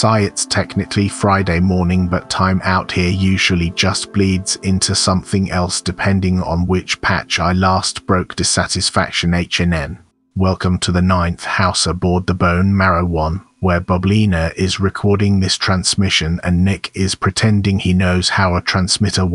It's technically Friday morning, but time out here usually just bleeds into something else depending on which patch I last broke. Dissatisfaction HNN. Welcome to the 9th house aboard the Bone Marrow One, where Boblina is recording this transmission and Nick is pretending he knows how a transmitter works.